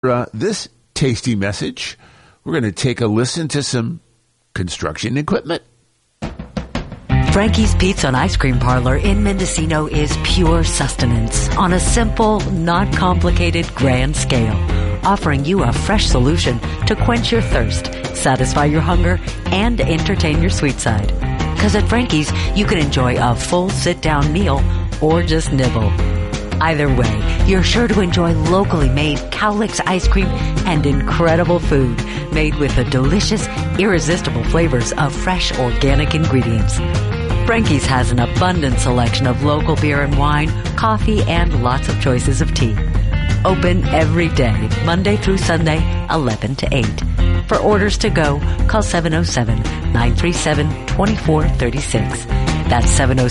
This tasty message, we're going to take a listen to some construction equipment. Frankie's Pizza and Ice Cream Parlor in Mendocino is pure sustenance on a simple, not complicated, grand scale, offering you a fresh solution to quench your thirst, satisfy your hunger, and entertain your sweet side. Because at Frankie's, you can enjoy a full sit-down meal or just nibble. Either way, you're sure to enjoy locally made Cowlicks ice cream and incredible food made with the delicious, irresistible flavors of fresh organic ingredients. Frankie's has an abundant selection of local beer and wine, coffee, and lots of choices of tea. Open every day, Monday through Sunday, 11 to 8. For orders to go, call 707-937-2436. That's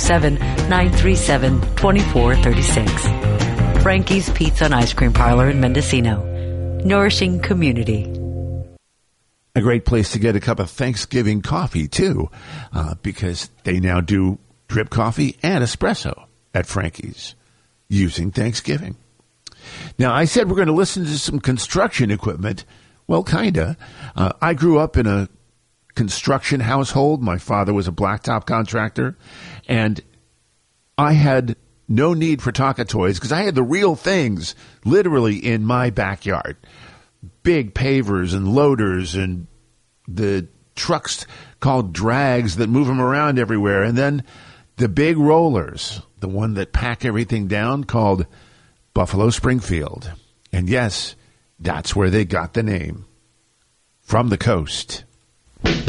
707-937-2436. Frankie's Pizza and Ice Cream Parlor in Mendocino. Nourishing community. A great place to get a cup of Thanksgiving coffee, too, because they now do drip coffee and espresso at Frankie's using Thanksgiving. Now, I said we're going to listen to some construction equipment. Well, kind of. I grew up in a construction household. My father was a blacktop contractor, and I had no need for Tonka toys because I had the real things literally in my backyard. Big pavers and loaders and the trucks called drags that move them around everywhere. And then the big rollers, the one that pack everything down, called Buffalo Springfield. And yes, that's where they got the name. From the coast.